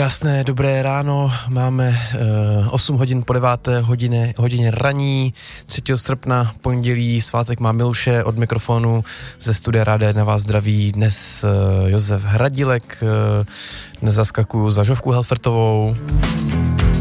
Krásné, dobré ráno, máme 8 hodin po 9. hodině raní, 3. srpna, pondělí, svátek má Miluše, od mikrofonu ze studia Rádia 1 vás zdraví dnes Josef Hradilek, dnes zaskakuju za Žovku Helfertovou.